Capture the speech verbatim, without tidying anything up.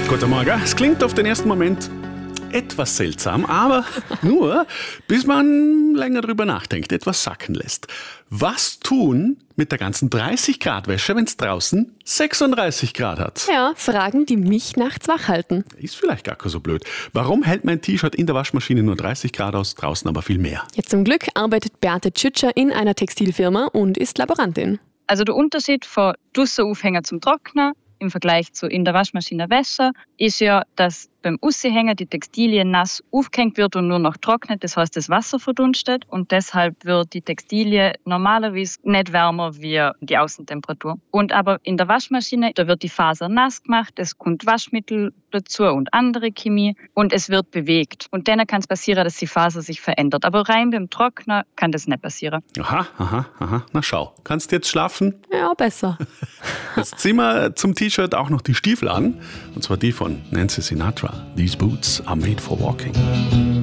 Guten Morgen. Es klingt auf den ersten Moment etwas seltsam, aber nur, bis man länger drüber nachdenkt, etwas sacken lässt. Was tun mit der ganzen dreißig Grad Wäsche, wenn es draußen sechsunddreißig Grad hat? Ja, Fragen, die mich nachts wach halten. Ist vielleicht gar nicht so blöd. Warum hält mein T-Shirt in der Waschmaschine nur dreißig Grad aus, draußen aber viel mehr? Ja, zum Glück arbeitet Beate Tschütscher in einer Textilfirma und ist Laborantin. Also der Unterschied von Dussenaufhänger zum Trocknen im Vergleich zu in der Waschmaschine Wäsche ist ja, dass beim Aushängen die Textilie nass aufgehängt wird und nur noch trocknet. Das heißt, das Wasser verdunstet und deshalb wird die Textilie normalerweise nicht wärmer wie die Außentemperatur. Und aber in der Waschmaschine, da wird die Faser nass gemacht, es kommt Waschmittel dazu und andere Chemie und es wird bewegt. Und dann kann es passieren, dass die Faser sich verändert. Aber rein beim Trocknen kann das nicht passieren. Aha, aha, aha. Na schau, kannst du jetzt schlafen? Ja, besser. Jetzt ziehen wir zum T-Shirt auch noch die Stiefel an. Und zwar die von Nancy Sinatra. These boots are made for walking.